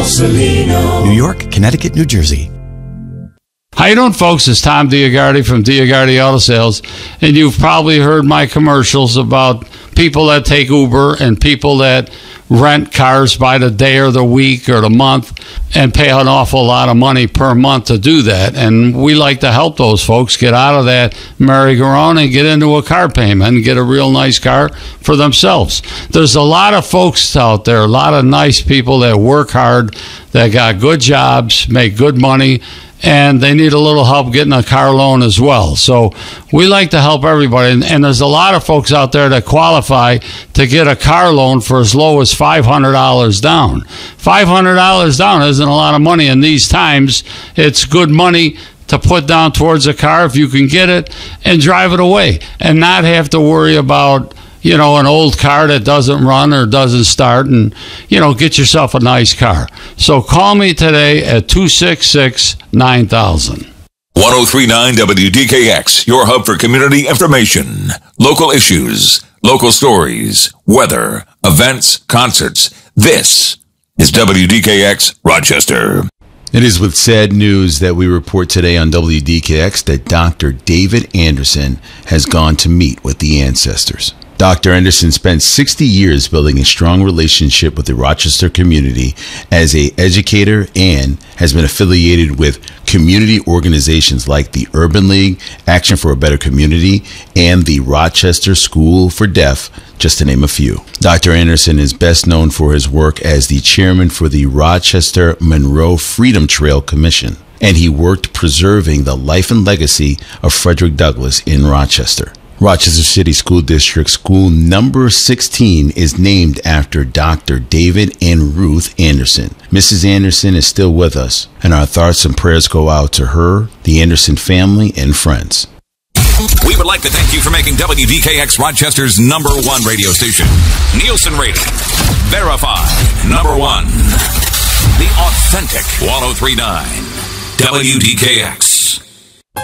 Cellino. New York, Connecticut, New Jersey. How you doing, folks? It's Tom Diagardi from Diagardi Auto Sales, and you've probably heard my commercials about people that take Uber and people that rent cars by the day or the week or the month and pay an awful lot of money per month to do that. And we like to help those folks get out of that merry-go-round and get into a car payment and get a real nice car for themselves. There's a lot of folks out there, a lot of nice people that work hard, that got good jobs, make good money, and they need a little help getting a car loan as well. So we like to help everybody. And there's a lot of folks out there that qualify to get a car loan for as low as $500 down. $500 down isn't a lot of money in these times. It's good money to put down towards a car if you can get it and drive it away and not have to worry about, you know, an old car that doesn't run or doesn't start, and, you know, get yourself a nice car. So call me today at 266-9000. 1039 WDKX, your hub for community information, local issues, local stories, weather, events, concerts. This is WDKX Rochester. It is with sad news that we report today on WDKX that Dr. David Anderson has gone to meet with the ancestors. Dr. Anderson spent 60 years building a strong relationship with the Rochester community as an educator and has been affiliated with community organizations like the Urban League, Action for a Better Community, and the Rochester School for Deaf, just to name a few. Dr. Anderson is best known for his work as the chairman for the Rochester Monroe Freedom Trail Commission, and he worked preserving the life and legacy of Frederick Douglass in Rochester. Rochester City School District School Number 16 is named after Dr. David and Ruth Anderson. Mrs. Anderson is still with us, and our thoughts and prayers go out to her, the Anderson family, and friends. We would like to thank you for making WDKX Rochester's #1 radio station. Nielsen rating. Verified. #1. The authentic 1039. WDKX.